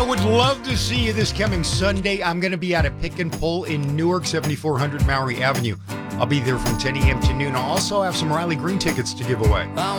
I would love to see you this coming Sunday. I'm going to be out at Pick and Pull in Newark, 7400 Maury Avenue. I'll be there from 10 a.m. to noon. I'll also have some Riley Green tickets to give away.